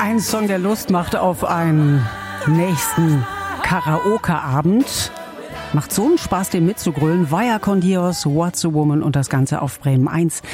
Ein Song, der Lust macht auf einen nächsten Karaoke-Abend. Macht so einen Spaß, den mitzugrölen. Vaya con Dios, What's a Woman und das Ganze auf Bremen 1.